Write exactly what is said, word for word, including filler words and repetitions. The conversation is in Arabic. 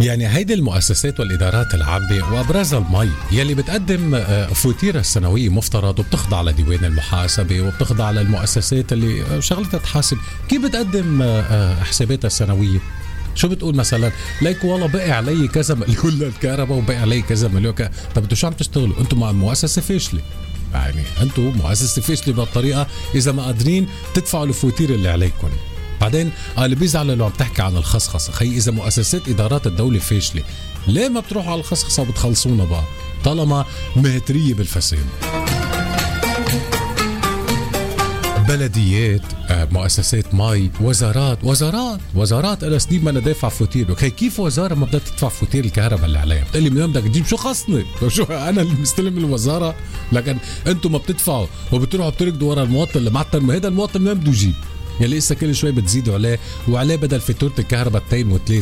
يعني هيدي المؤسسات والإدارات العامة وأبرزها المي يلي بتقدم فواتيرها السنوية مفترض وبتخضع لديوان المحاسبة وبتخضع للمؤسسات اللي شغلتها تحاسب. كيف بتقدم حساباتها السنوية؟ شو بتقول مثلا؟ ليك والله بقي علي كذا مليون للكهرباء وبقي علي كذا مليون ك... طب انتوا شو عم تشتغلوا؟ انتوا مع مؤسسة فاشلة، يعني انتوا مؤسسة فاشلة بالطريقة إذا ما قادرين تدفعوا الفواتير اللي عليكم. بعدين آه اللي بيزعل لو عم تحكي عن الخصخصة. خي إذا مؤسسات إدارات الدولة فاشلة ليه ما بتروحوا على الخصخصة وبتخلصونا بقى طالما مهترية بالفساد؟ بلديات، مؤسسات مي، وزارات وزارات وزارات أنا سنين ما أنا دافع فواتير. كيف وزارة ما بدها تدفع فواتير الكهرباء اللي عليها؟ بتقلي من يوم بدك تجيب شو خصني؟ شو أنا اللي مستلم الوزارة؟ لكن أنتم ما بتدفعوا وبتروحوا بتركضوا ورا المواطن اللي معتر. ما هذا المواطن ما بده يجيب يلي لسه كل شوي بتزيدوا عليه وعليه بدل فاتورة الكهرباء اثنين وثلاثة